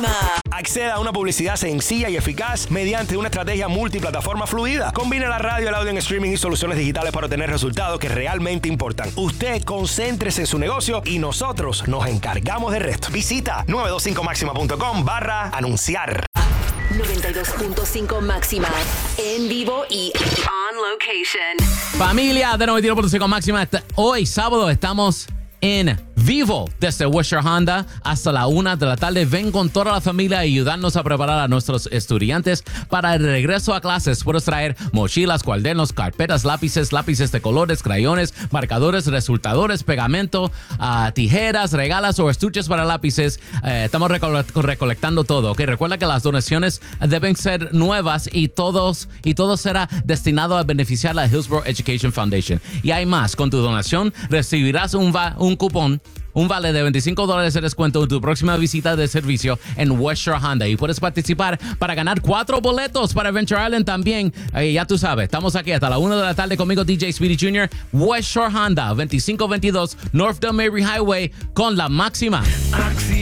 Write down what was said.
Máxima. Acceda a una publicidad sencilla y eficaz mediante una estrategia multiplataforma fluida. Combina la radio, el audio en streaming y soluciones digitales para obtener resultados que realmente importan. Usted concéntrese en su negocio y nosotros nos encargamos del resto. Visita 925maxima.com/anunciar. 92.5 Máxima. En vivo y on location. Familia de 91.5 Máxima, hoy sábado estamos en vivo desde Western Honda hasta la 1 de la tarde. Ven con toda la familia a ayudarnos a preparar a nuestros estudiantes para el regreso a clases. Puedes traer mochilas, cuadernos, carpetas, lápices de colores, crayones, marcadores, resultadores, pegamento, tijeras, regalas o estuches para lápices. Estamos recolectando todo, ¿ok? Recuerda que las donaciones deben ser nuevas y todo será destinado a beneficiar la Hillsborough Education Foundation. Y hay más, con tu donación recibirás un cupón, un vale de $25 de descuento en tu próxima visita de servicio en Western Honda. Y puedes participar para ganar 4 boletos para Adventure Island también. Ya tú sabes, estamos aquí hasta la 1 de la tarde conmigo, DJ Speedy Jr., Western Honda, 2522 North Del Mary Highway con la Máxima.